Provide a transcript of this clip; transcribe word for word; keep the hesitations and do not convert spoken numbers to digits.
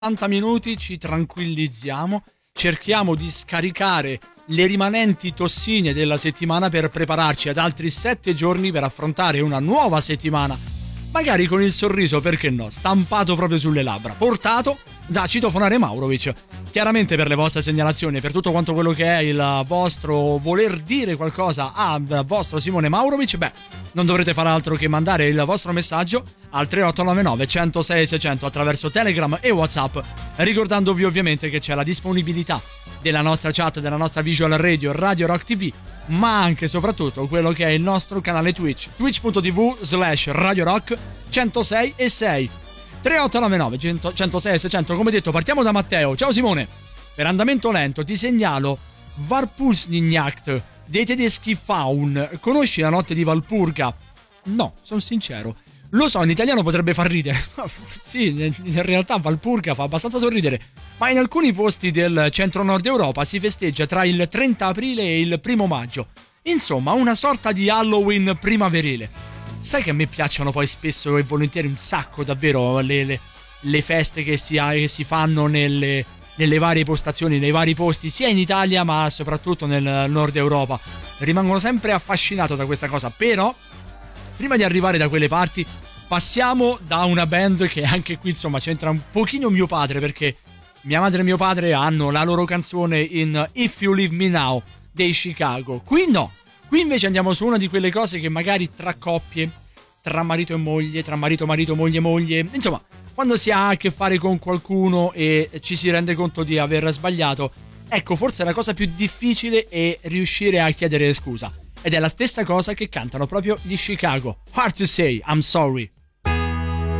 ottanta minuti ci tranquillizziamo, cerchiamo di scaricare le rimanenti tossine della settimana per prepararci ad altri sette giorni per affrontare una nuova settimana, magari con il sorriso, perché no, stampato proprio sulle labbra, portato da Citofonare Maurovic. Chiaramente per le vostre segnalazioni, per tutto quanto quello che è il vostro voler dire qualcosa al vostro Simone Maurovic, beh, non dovrete fare altro che mandare il vostro messaggio al tre otto nove nove, centosei seicento attraverso Telegram e WhatsApp, ricordandovi ovviamente che c'è la disponibilità della nostra chat, della nostra visual radio Radio Rock T V, ma anche e soprattutto quello che è il nostro canale Twitch, twitch.tv slash Radio Rock centosei e sei. tre otto nove nove, centosei e seicento. Come detto, partiamo da Matteo. Ciao Simone, per andamento lento ti segnalo Varpusnignacht dei tedeschi Faun. Conosci La notte di Valpurga? No, sono sincero. Lo so, in italiano potrebbe far ridere. Sì, in realtà Valpurga fa abbastanza sorridere. Ma in alcuni posti del centro-nord Europa si festeggia tra il trenta aprile e il primo maggio. Insomma, una sorta di Halloween primaverile. Sai che a me piacciono poi spesso e volentieri un sacco davvero le, le, le feste che si, che si fanno nelle, nelle varie postazioni, nei vari posti, sia in Italia ma soprattutto nel nord Europa. Rimangono sempre affascinato da questa cosa, però prima di arrivare da quelle parti passiamo da una band che anche qui insomma c'entra un pochino mio padre, perché mia madre e mio padre hanno la loro canzone in If You Leave Me Now dei Chicago. Qui no, qui invece andiamo su una di quelle cose che magari tra coppie, tra marito e moglie, tra marito marito, moglie moglie, insomma quando si ha a che fare con qualcuno e ci si rende conto di aver sbagliato, ecco, forse la cosa più difficile è riuscire a chiedere scusa. Ed è la stessa cosa che cantano proprio gli Chicago. Hard to say I'm sorry.